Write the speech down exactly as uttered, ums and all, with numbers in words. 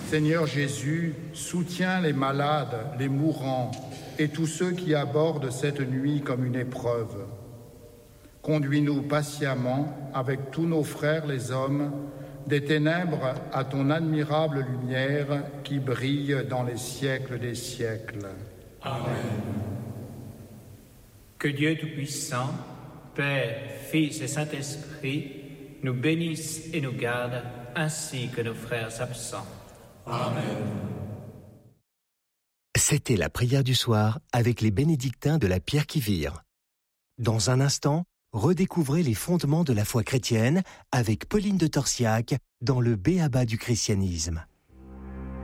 Seigneur Jésus, soutiens les malades, les mourants et tous ceux qui abordent cette nuit comme une épreuve. Conduis-nous patiemment, avec tous nos frères les hommes, des ténèbres à ton admirable lumière qui brille dans les siècles des siècles. Amen. Que Dieu Tout-Puissant, Père, Fils et Saint-Esprit, nous bénisse et nous garde, ainsi que nos frères absents. Amen. C'était la prière du soir avec les bénédictins de la Pierre qui vire. Dans un instant, redécouvrez les fondements de la foi chrétienne avec Pauline de Torsiac dans le B A B A du christianisme.